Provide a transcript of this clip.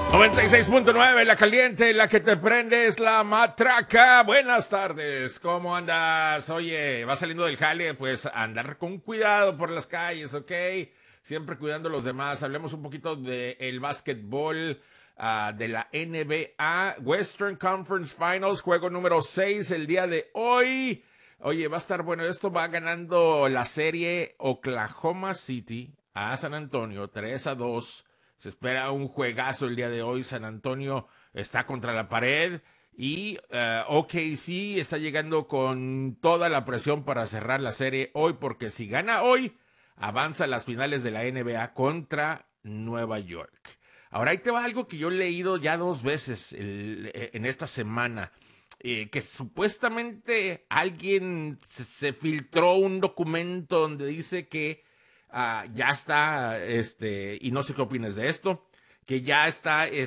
96.9, la caliente, la que te prende es la matraca. Buenas tardes, ¿cómo andas? Oye, vas saliendo del jale, pues andar con cuidado por las calles, ¿ok? Siempre cuidando a los demás. Hablemos un poquito del básquetbol, de la NBA, Western Conference Finals, juego número 6 el día de hoy. Oye, va a estar bueno, esto va ganando la serie Oklahoma City a San Antonio 3-2. Se espera un juegazo el día de hoy. San Antonio está contra la pared y OKC está llegando con toda la presión para cerrar la serie hoy, porque si gana hoy, avanza a las finales de la NBA contra Nueva York. Ahora ahí te va algo que yo he leído ya 2 veces en esta semana. Que supuestamente alguien se filtró un documento donde dice que ya está, y no sé qué opinas de esto, que ya está